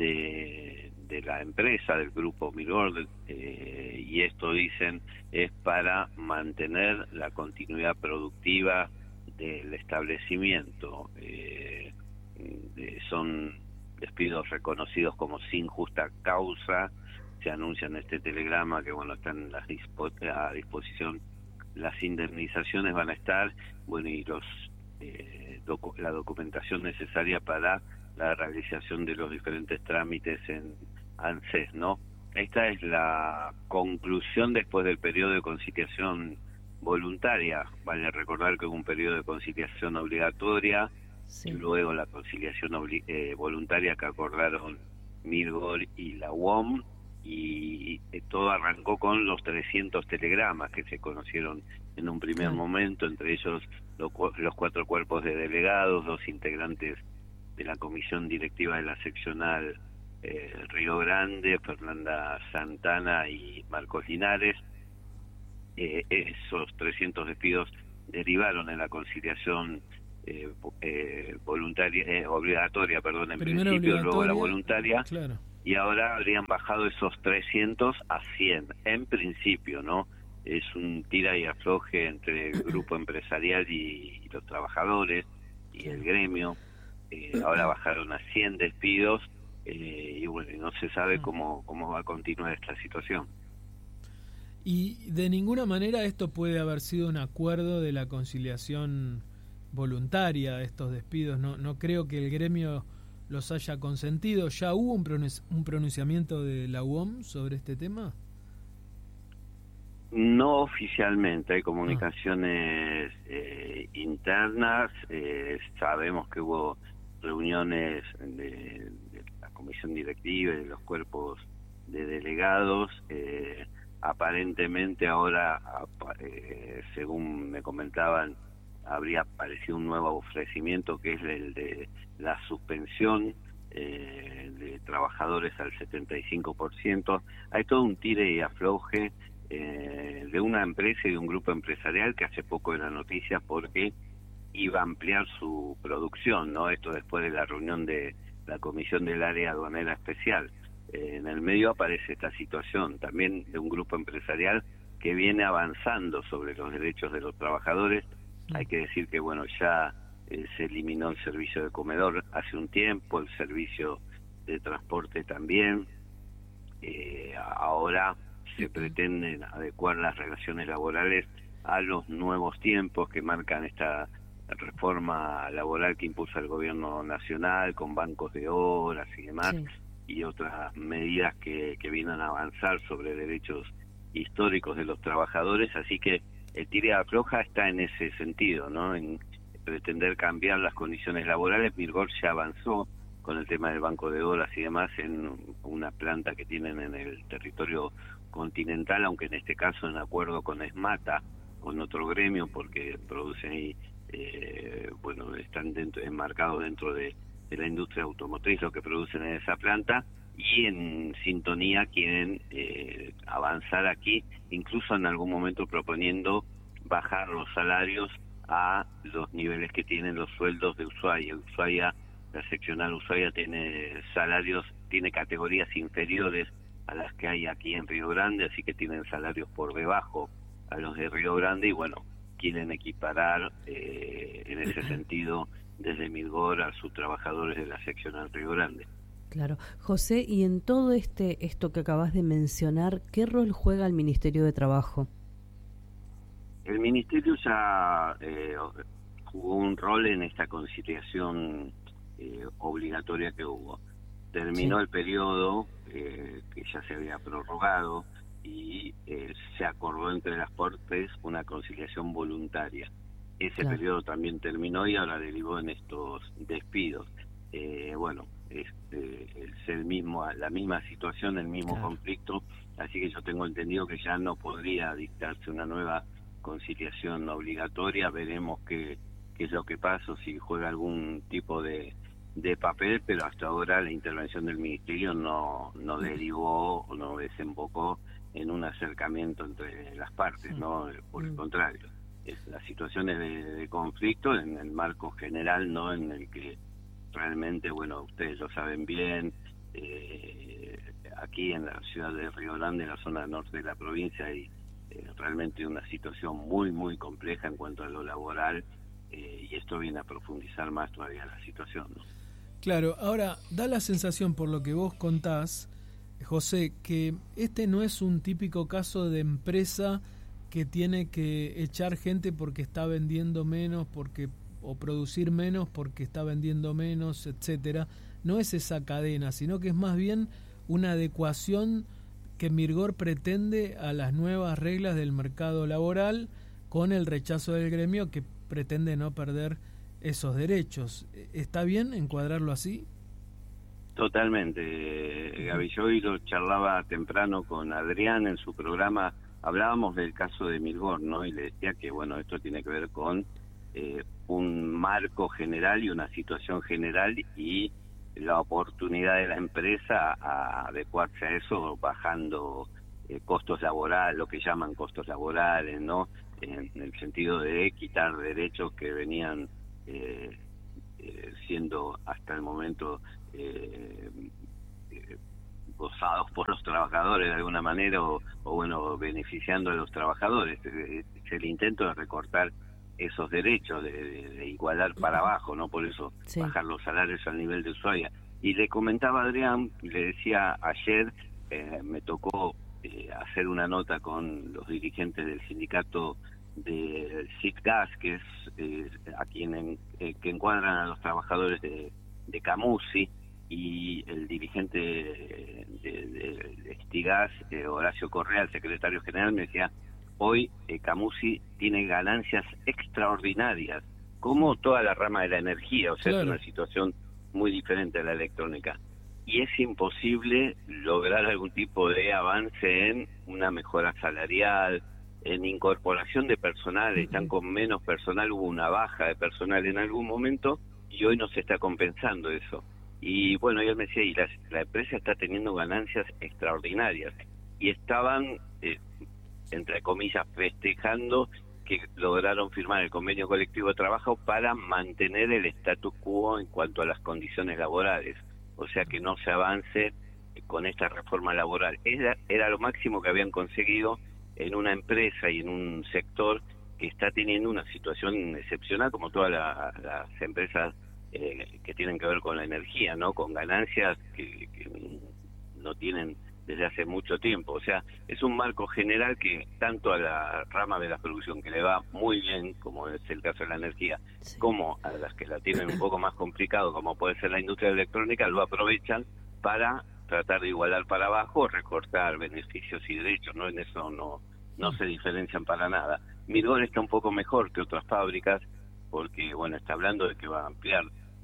de, de la empresa, del grupo Mirgor, eh, y esto, dicen, es para mantener la continuidad productiva del establecimiento. Eh, eh, son despidos reconocidos como sin justa causa. Se anuncia en este telegrama que, bueno, están a, dispo a disposición las indemnizaciones, van a estar, bueno, y los eh, docu la documentación necesaria para la realización de los diferentes trámites en ANSES, ¿no? Esta es la conclusión después del periodo de conciliación voluntaria. Vale recordar que hubo un periodo de conciliación obligatoria, sí, y luego la conciliación eh, voluntaria que acordaron Mirgor y la U O M, y eh, todo arrancó con los trescientos telegramas que se conocieron en un primer momento, entre ellos lo, los cuatro cuerpos de delegados, dos integrantes de la comisión directiva de la seccional eh, Río Grande, Fernanda Santana y Marcos Linares. Eh, esos trescientos despidos derivaron en la conciliación eh, eh, voluntaria, eh, obligatoria, perdón, en
Primero
principio, luego la voluntaria,
claro.
Y ahora habrían bajado esos trescientos a cien, en principio, ¿no? Es un tira y afloje entre el grupo empresarial y, y los trabajadores y el gremio. Eh, ahora bajaron a cien despidos eh, y bueno, no se sabe cómo, cómo va a continuar esta situación.
Y de ninguna manera esto puede haber sido un acuerdo de la conciliación voluntaria de estos despidos. No, no creo que el gremio los haya consentido. ¿Ya hubo un, pronunci- un pronunciamiento de la U O M sobre este tema?
No oficialmente, hay comunicaciones eh, internas, eh, sabemos que hubo reuniones de, de la comisión directiva y de los cuerpos de delegados. Eh, aparentemente ahora, eh, según me comentaban, habría aparecido un nuevo ofrecimiento que es el de la suspensión eh, de trabajadores al setenta y cinco por ciento. Hay todo un tire y afloje eh, de una empresa y de un grupo empresarial que hace poco era noticia porque iba a ampliar su producción, ¿no? Esto después de la reunión de la Comisión del Área Aduanera Especial. Eh, en el medio aparece esta situación también de un grupo empresarial que viene avanzando sobre los derechos de los trabajadores. Hay que decir que, bueno, ya eh, se eliminó el servicio de comedor hace un tiempo, el servicio de transporte también. Eh, ahora se pretenden adecuar las relaciones laborales a los nuevos tiempos que marcan esta reforma laboral que impulsa el gobierno nacional, con bancos de horas y demás, sí. Y otras medidas que, que vienen a avanzar sobre derechos históricos de los trabajadores. Así que el tire de afloja está en ese sentido, ¿no? En pretender cambiar las condiciones laborales. Mirgor ya avanzó con el tema del banco de horas y demás en una planta que tienen en el territorio continental, aunque en este caso en acuerdo con ESMATA, con otro gremio, porque producen ahí, eh, bueno, están dentro, enmarcados dentro de, de la industria automotriz lo que producen en esa planta, y en sintonía quieren eh, avanzar aquí, incluso en algún momento proponiendo bajar los salarios a los niveles que tienen los sueldos de Ushuaia. Ushuaia, la seccional Ushuaia tiene salarios, tiene categorías inferiores a las que hay aquí en Río Grande, así que tienen salarios por debajo a los de Río Grande, y bueno, quieren equiparar eh, en ese sentido desde Mirgor a sus trabajadores de la seccional Río Grande.
Claro. José, y en todo este esto que acabas de mencionar, ¿qué rol juega el Ministerio de Trabajo?
El Ministerio ya eh, jugó un rol en esta conciliación eh, obligatoria que hubo. Terminó sí. el periodo eh, que ya se había prorrogado y eh, se acordó entre las partes una conciliación voluntaria. Ese claro. periodo también terminó y ahora derivó en estos despidos. Eh, bueno, este, es el mismo, la misma situación, el mismo claro. conflicto, así que yo tengo entendido que ya no podría dictarse una nueva conciliación obligatoria. Veremos qué, qué es lo que pasa, si juega algún tipo de, de papel, pero hasta ahora la intervención del Ministerio no, no derivó o no desembocó en un acercamiento entre las partes, ¿no? Por el contrario, es las situaciones de, de conflicto en el marco general, no en el que realmente, bueno, ustedes lo saben bien, eh, aquí en la ciudad de Río Grande, en la zona norte de la provincia, hay eh, realmente una situación muy, muy compleja en cuanto a lo laboral, eh, y esto viene a profundizar más todavía la situación, ¿no?
Claro, ahora da la sensación, por lo que vos contás, José, que este no es un típico caso de empresa que tiene que echar gente porque está vendiendo menos, porque o producir menos porque está vendiendo menos, etcétera. No es esa cadena, sino que es más bien una adecuación que Mirgor pretende a las nuevas reglas del mercado laboral, con el rechazo del gremio que pretende no perder esos derechos. ¿Está bien encuadrarlo así?
Totalmente, Gaby. Yo hoy lo charlaba temprano con Adrián en su programa, hablábamos del caso de Mirgor, ¿no? Y le decía que, bueno, esto tiene que ver con eh, un marco general y una situación general y la oportunidad de la empresa a adecuarse a eso, bajando eh, costos laborales, lo que llaman costos laborales, ¿no? En, en el sentido de quitar derechos que venían eh, eh, siendo hasta el momento eh, eh, gozados por los trabajadores de alguna manera o, o bueno, beneficiando a los trabajadores. Es el intento de recortar esos derechos, de, de, de igualar para abajo, ¿no? Por eso sí. Bajar los salarios al nivel de Ushuaia. Y le comentaba a Adrián, le decía ayer, eh, me tocó eh, hacer una nota con los dirigentes del sindicato de Citgas, que es eh, a quien eh, que encuadran a los trabajadores de, de Camusi, y el dirigente de, de, de Estigas, eh, Horacio Correa, el secretario general, me decía, hoy eh, Camusi tiene ganancias extraordinarias, como toda la rama de la energía, o sea, claro. Es una situación muy diferente a la electrónica. Y es imposible lograr algún tipo de avance en una mejora salarial, en incorporación de personal, uh-huh. Están con menos personal, hubo una baja de personal en algún momento, y hoy no se está compensando eso. Y bueno, él me decía, y la, la empresa está teniendo ganancias extraordinarias, y estaban, eh, entre comillas, festejando que lograron firmar el convenio colectivo de trabajo para mantener el status quo en cuanto a las condiciones laborales, o sea que no se avance con esta reforma laboral. Era, era lo máximo que habían conseguido en una empresa y en un sector que está teniendo una situación excepcional, como todas la, las empresas eh, que tienen que ver con la energía, ¿no? Con ganancias que, que no tienen desde hace mucho tiempo. O sea, es un marco general que tanto a la rama de la producción que le va muy bien, como es el caso de la energía, sí. Como a las que la tienen un poco más complicado, como puede ser la industria electrónica, lo aprovechan para tratar de igualar para abajo, recortar beneficios y derechos, ¿no? En eso no, no se diferencian para nada. Mirgor está un poco mejor que otras fábricas, porque, bueno, está hablando de que va a ampliar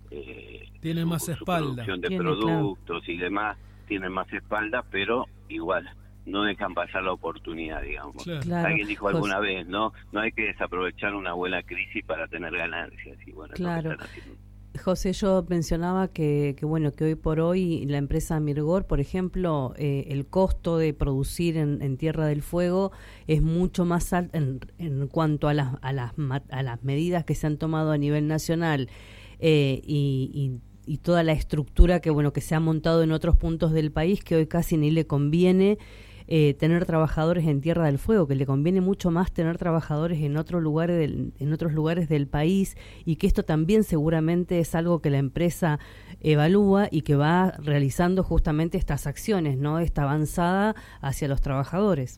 eh,
tiene
su,
más
su
espalda.
producción de
tiene,
productos
claro.
Y demás, tienen más espalda, pero igual no dejan pasar la oportunidad, digamos.
Claro.
Alguien dijo alguna
José.
vez, ¿no? No hay que desaprovechar una buena crisis para tener ganancias. Y bueno,
claro.
es lo que están haciendo.
José, yo mencionaba que, que bueno que hoy por hoy la empresa Mirgor, por ejemplo, eh, el costo de producir en, en Tierra del Fuego es mucho más alto en, en cuanto a las, a las a las medidas que se han tomado a nivel nacional eh, y, y y toda la estructura que bueno que se ha montado en otros puntos del país, que hoy casi ni le conviene eh, tener trabajadores en Tierra del Fuego, que le conviene mucho más tener trabajadores en otro lugar del, en otros lugares del país, y que esto también seguramente es algo que la empresa evalúa y que va realizando justamente estas acciones, ¿no? Esta avanzada hacia los trabajadores.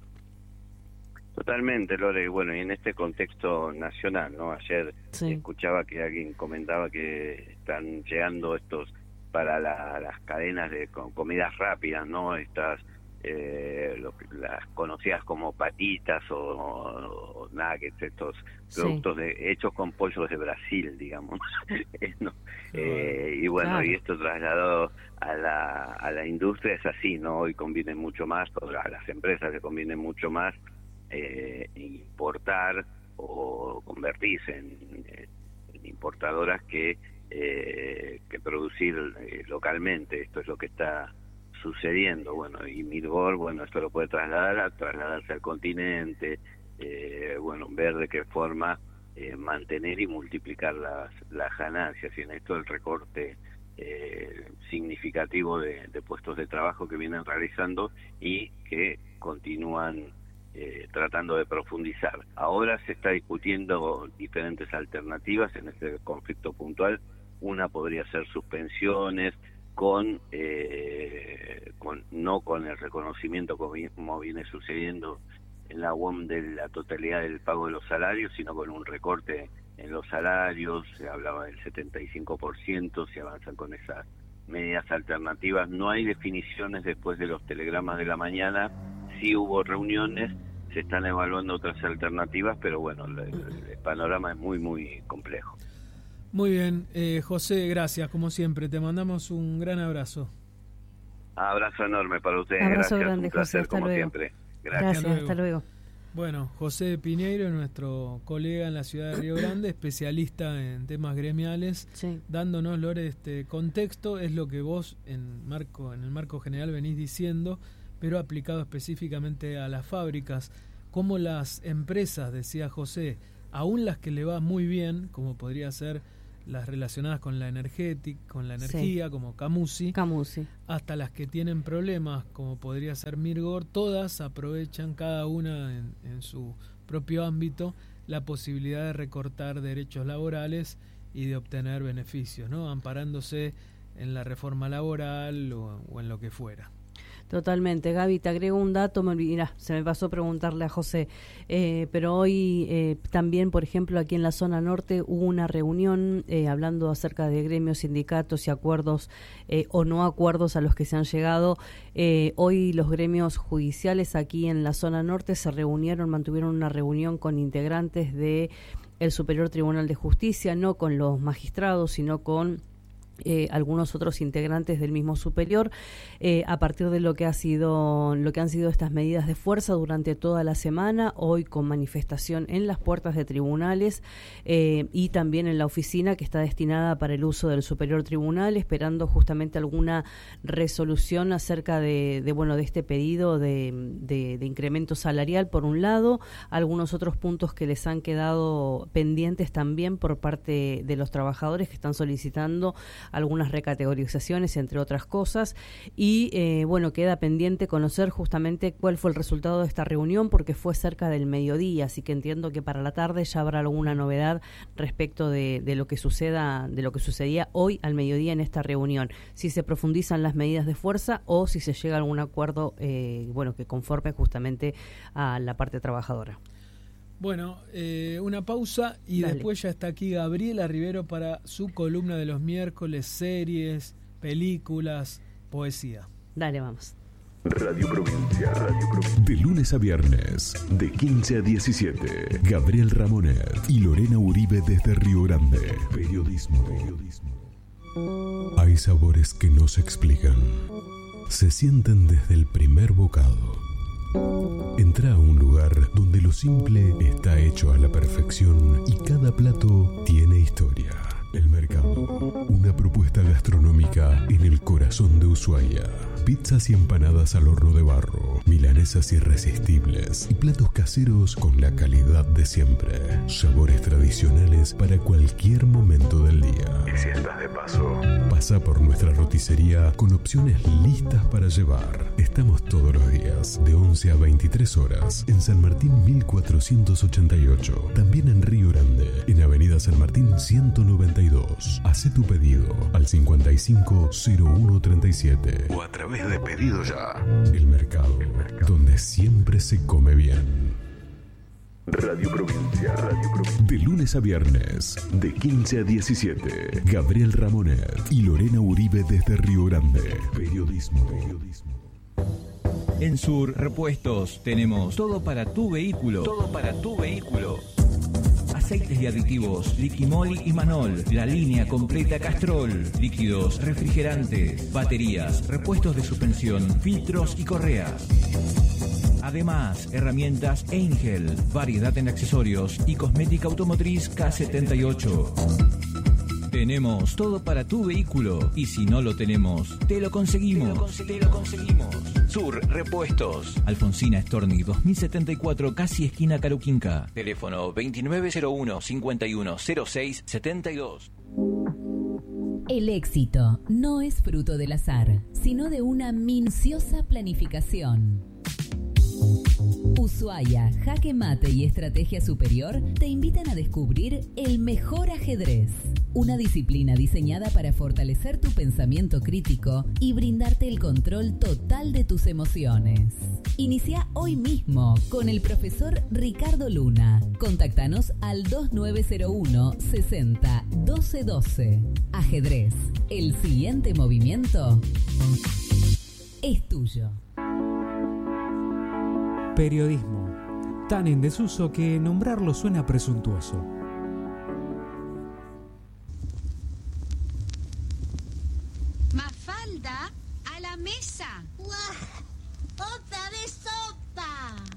Totalmente, Lore. Bueno, y en este contexto nacional, ¿no? Ayer sí. Escuchaba que alguien comentaba que están llegando estos para la, las cadenas de con comidas rápidas, ¿no? Estas, eh, lo, las conocidas como patitas o, o nuggets, estos sí. Productos de, hechos con pollos de Brasil, digamos. ¿No? eh, y bueno, claro. Y esto trasladado a la, a la industria es así, ¿no? Hoy conviene mucho más, a las empresas le conviene mucho más Eh, importar o convertirse en, en importadoras que eh, que producir eh, localmente. Esto es lo que está sucediendo. Bueno, y Mirgor, bueno, esto lo puede trasladar a trasladarse al continente, eh, bueno, ver de qué forma eh, mantener y multiplicar las, las ganancias, y en esto el recorte eh, significativo de, de puestos de trabajo que vienen realizando y que continúan Eh, tratando de profundizar. Ahora se está discutiendo diferentes alternativas en este conflicto puntual. Una podría ser suspensiones con, eh, con no con el reconocimiento como viene sucediendo en la U O M de la totalidad del pago de los salarios, sino con un recorte en los salarios. Se hablaba del setenta y cinco por ciento, se avanzan con esas medidas alternativas. No hay definiciones después de los telegramas de la mañana. Sí hubo reuniones, se están evaluando otras alternativas, pero bueno, el, el panorama es muy, muy complejo.
Muy bien, eh, José, gracias, como siempre. Te mandamos un gran abrazo.
Abrazo enorme para ustedes.
Abrazo
Gracias,
grande,
un placer,
José, hasta
como
luego.
siempre. Gracias.
Gracias, hasta luego.
Bueno, José Piñeiro, nuestro colega en la ciudad de Río Grande, especialista en temas gremiales,
sí.
dándonos, Lore, este contexto, es lo que vos en marco en el marco general venís diciendo, pero aplicado específicamente a las fábricas, como las empresas, decía José, aún las que le va muy bien, como podría ser las relacionadas con la energética, con la energía, sí. como Camusi,
Camusi,
hasta las que tienen problemas, como podría ser Mirgor, todas aprovechan cada una en, en su propio ámbito la posibilidad de recortar derechos laborales y de obtener beneficios, ¿no? Amparándose en la reforma laboral o, o en lo que fuera.
Totalmente. Gaby, te agrego un dato, me olvidé, se me pasó preguntarle a José, eh, pero hoy eh, también, por ejemplo, aquí en la zona norte hubo una reunión eh, hablando acerca de gremios, sindicatos y acuerdos eh, o no acuerdos a los que se han llegado. Eh, hoy los gremios judiciales aquí en la zona norte se reunieron, mantuvieron una reunión con integrantes de el Superior Tribunal de Justicia, no con los magistrados, sino con Eh, algunos otros integrantes del mismo superior, eh, a partir de lo que ha sido lo que han sido estas medidas de fuerza durante toda la semana, hoy con manifestación en las puertas de tribunales eh, y también en la oficina que está destinada para el uso del Superior Tribunal, esperando justamente alguna resolución acerca de, de bueno de este pedido de, de, de incremento salarial por un lado, algunos otros puntos que les han quedado pendientes también por parte de los trabajadores que están solicitando algunas recategorizaciones, entre otras cosas, y eh, bueno, queda pendiente conocer justamente cuál fue el resultado de esta reunión, porque fue cerca del mediodía, así que entiendo que para la tarde ya habrá alguna novedad respecto de, de lo que suceda, de lo que sucedía hoy al mediodía en esta reunión, si se profundizan las medidas de fuerza o si se llega a algún acuerdo, eh, bueno, que conforme justamente a la parte trabajadora.
Bueno, eh, una pausa y
Dale.
Después ya está aquí Gabriela Rivero para su columna de los miércoles, series, películas, poesía.
Dale, vamos.
Radio Provincia, Radio Provincia. De lunes a viernes, de quince a diecisiete, Gabriel Ramonet y Lorena Uribe desde Río Grande. Periodismo. Periodismo. Hay sabores que no se explican. Se sienten desde el primer bocado. Entra a un lugar donde lo simple está hecho a la perfección y cada plato tiene historia. El Mercado, una propuesta gastronómica en el corazón de Ushuaia. Pizzas y empanadas al horno de barro, milanesas irresistibles y platos caseros con la calidad de siempre. Sabores tradicionales para cualquier momento del día. Y si estás de paso, pasa por nuestra roticería con opciones listas para llevar. Estamos todos los días, de once a veintitrés horas, en San Martín mil cuatrocientos ochenta y ocho. También en Río Grande, en Avenida San Martín ciento noventa y dos. Hacé tu pedido al cincuenta y cinco cero uno treinta y siete o a través de Pedido Ya. El Mercado, El Mercado, donde siempre se come bien. Radio Provincia, Radio Provincia. De lunes a viernes, de quince a diecisiete, Gabriel Ramonet y Lorena Uribe desde Río Grande. Periodismo. Periodismo.
En Sur Repuestos tenemos todo para tu vehículo. Todo para tu vehículo. Aceites y aditivos, Liquimol y Manol, la línea completa Castrol, líquidos, refrigerantes, baterías, repuestos de suspensión, filtros y correas. Además, herramientas Angel, variedad en accesorios y cosmética automotriz K setenta y ocho. Tenemos todo para tu vehículo y si no lo tenemos, te lo conseguimos. Te lo, conse- te lo conseguimos. Sur Repuestos. Alfonsina Storni dos mil setenta y cuatro, casi esquina Caruquinca. Teléfono veintinueve cero uno, cincuenta y uno cero seis setenta y dos.
El éxito no es fruto del azar, sino de una minuciosa planificación. Ushuaia, Jaque Mate y Estrategia Superior te invitan a descubrir el mejor ajedrez, una disciplina diseñada para fortalecer tu pensamiento crítico y brindarte el control total de tus emociones. Inicia hoy mismo con el profesor Ricardo Luna. Contáctanos al dos nueve cero uno sesenta doce doce. Ajedrez, el siguiente movimiento es tuyo.
Periodismo, tan en desuso que nombrarlo suena presuntuoso.
Mafalda, a la mesa.
¡Otra vez sopa!